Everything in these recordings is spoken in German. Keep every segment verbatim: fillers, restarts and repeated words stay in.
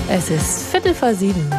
Es ist Viertel vor sieben.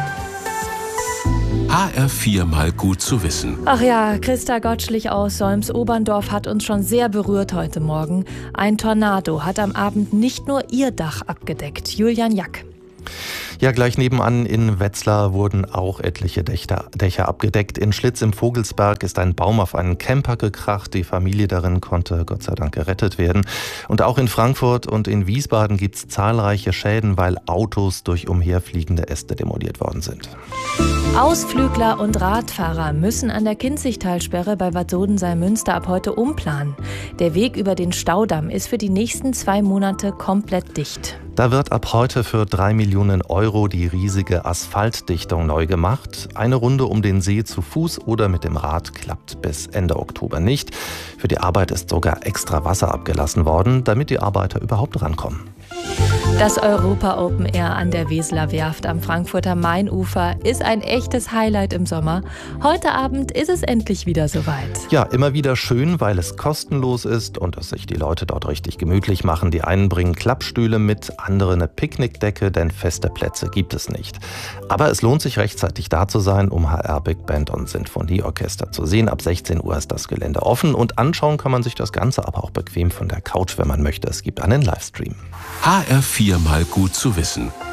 H R vier mal gut zu wissen. Ach ja, Christa Gottschlich aus Solms-Oberndorf hat uns schon sehr berührt heute Morgen. Ein Tornado hat am Abend nicht nur ihr Dach abgedeckt. Julian Jack. Ja, gleich nebenan in Wetzlar wurden auch etliche Dächer, Dächer abgedeckt. In Schlitz im Vogelsberg ist ein Baum auf einen Camper gekracht. Die Familie darin konnte Gott sei Dank gerettet werden. Und auch in Frankfurt und in Wiesbaden gibt es zahlreiche Schäden, weil Autos durch umherfliegende Äste demoliert worden sind. Ausflügler und Radfahrer müssen an der Kinzigtalsperre bei Bad Sodensalm-Münster ab heute umplanen. Der Weg über den Staudamm ist für die nächsten zwei Monate komplett dicht. Da wird ab heute für drei Millionen Euro die riesige Asphaltdichtung neu gemacht. Eine Runde um den See zu Fuß oder mit dem Rad klappt bis Ende Oktober nicht. Für die Arbeit ist sogar extra Wasser abgelassen worden, damit die Arbeiter überhaupt rankommen. Das Europa Open Air an der Weseler Werft am Frankfurter Mainufer ist ein echtes Highlight im Sommer. Heute Abend ist es endlich wieder soweit. Ja, immer wieder schön, weil es kostenlos ist und es sich die Leute dort richtig gemütlich machen. Die einen bringen Klappstühle mit, andere eine Picknickdecke, denn feste Plätze gibt es nicht. Aber es lohnt sich rechtzeitig da zu sein, um H R Big Band und Sinfonieorchester zu sehen. Ab sechzehn Uhr ist das Gelände offen und anschauen kann man sich das Ganze aber auch bequem von der Couch, wenn man möchte. Es gibt einen Livestream. H R vier mal gut zu wissen.